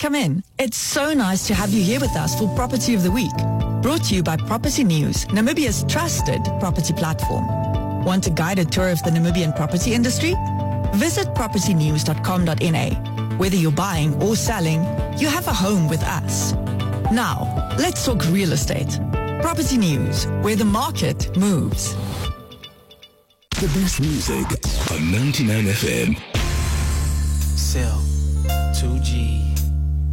come in. It's so nice to have you here with us for Property of the Week. Brought to you by Property News, Namibia's trusted property platform. Want a guided tour of the Namibian property industry? Visit propertynews.com.na. Whether you're buying or selling, you have a home with us. Now, let's talk real estate. Property News, where the market moves. The best music on 99 FM. Cell 2G.